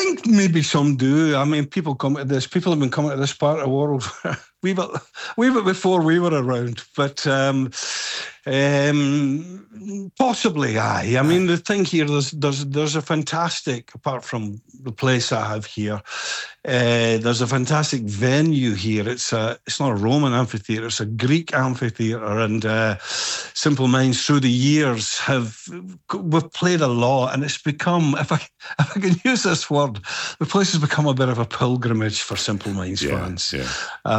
think maybe some do. I mean, people come to this. People have been coming to this part of the world we bit before we were around. But possibly, aye. I mean, the thing here, there's a fantastic, apart from the place I have here, there's a fantastic venue here. It's not a Roman amphitheatre, it's a Greek amphitheatre, and Simple Minds through the years we've played a lot, and it's become, if I can use this word, the place has become a bit of a pilgrimage for Simple Minds fans. Yeah.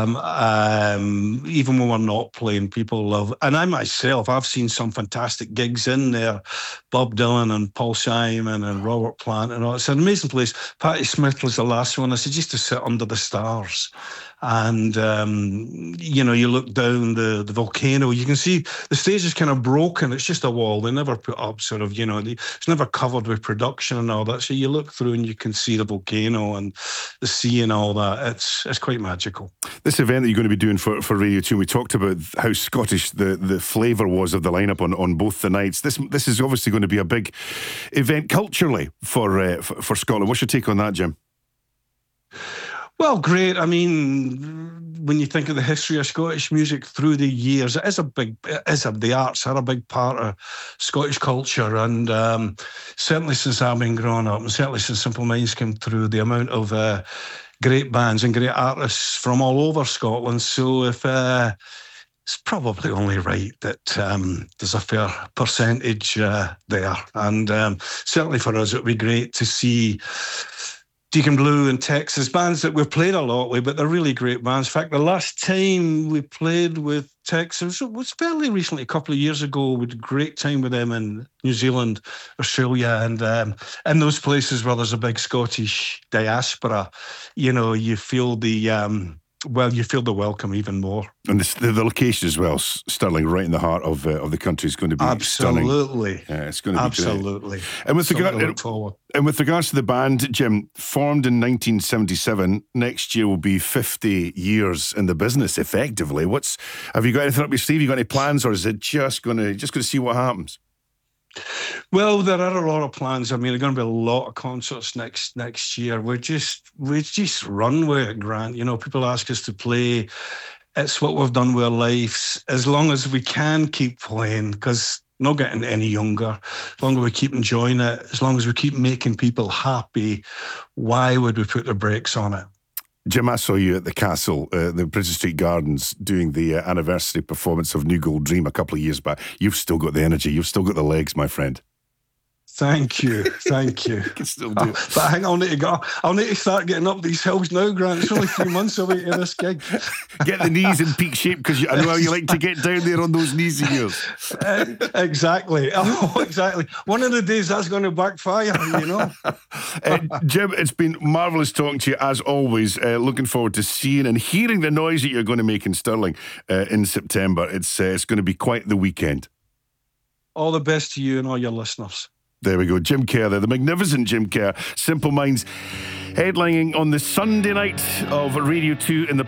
Even when we're not playing, people love, and I myself, I've seen some fantastic gigs in there. Bob Dylan and Paul Simon and Robert Plant and all. It's an amazing place. Patti Smith was the last one. I said, just to sit under the stars. And, you look down the volcano, you can see the stage is kind of broken. It's just a wall. They never put up sort of, it's never covered with production and all that. So you look through and you can see the volcano and the sea and all that. It's quite magical. This event that you're going to be doing for Radio 2, we talked about how Scottish the flavour was of the lineup on both the nights. This is obviously going to be a big event culturally for Scotland. What's your take on that, Jim? Well, great. I mean, when you think of the history of Scottish music through the years, the arts are a big part of Scottish culture. And certainly since I've been growing up, and certainly since Simple Minds came through, the amount of great bands and great artists from all over Scotland. So if it's probably only right that there's a fair percentage there. And certainly for us, it would be great to see Deacon Blue and Texas, bands that we've played a lot with, but they're really great bands. In fact, the last time we played with Texas was fairly recently, a couple of years ago. We had a great time with them in New Zealand, Australia, and in those places where there's a big Scottish diaspora, you feel you feel the welcome even more. And the location as well, Stirling, right in the heart of the country, is going to be absolutely stunning. Yeah, it's going to be absolutely. Great. And with regards to the band, Jim, formed in 1977, next year will be 50 years in the business, effectively. Have you got anything up your sleeve? You got any plans, or is it just going to see what happens? Well, there are a lot of plans. I mean, there are going to be a lot of concerts next year. We just run with it, Grant. People ask us to play. It's what we've done with our lives. As long as we can keep playing, because we're not getting any younger. As long as we keep enjoying it, as long as we keep making people happy, why would we put the brakes on it? Jim, I saw you at the Castle, the Princes Street Gardens, doing the anniversary performance of New Gold Dream a couple of years back. You've still got the energy. You've still got the legs, my friend. Thank you. You can still do it. But I think I'll need to start getting up these hills now, Grant. It's only 3 months away to this gig. Get the knees in peak shape, because I know how you like to get down there on those knees of yours. Exactly. Oh, exactly. One of the days that's going to backfire, Jim, it's been marvellous talking to you, as always. Looking forward to seeing and hearing the noise that you're going to make in Stirling in September. It's going to be quite the weekend. All the best to you and all your listeners. There we go, Jim Kerr there, the magnificent Jim Kerr. Simple Minds headlining on the Sunday night of Radio 2 in the